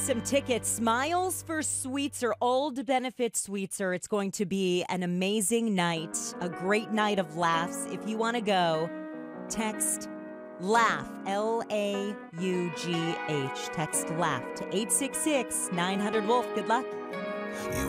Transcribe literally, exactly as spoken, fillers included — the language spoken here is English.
some tickets. Smiles for Sweetser, Old Benefit Sweetser. It's going to be an amazing night, a great night of laughs. If you want to go, text LAUGH, L A U G H. Text LAUGH to eight six six, nine hundred, wolf. Good luck. You